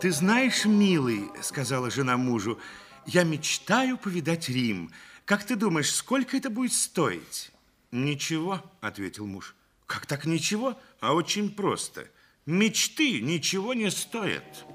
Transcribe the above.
Ты знаешь, милый, сказала жена мужу, я мечтаю повидать Рим. Как ты думаешь, сколько это будет стоить? Ничего, ответил муж. Как так ничего? А очень просто. Мечты ничего не стоят.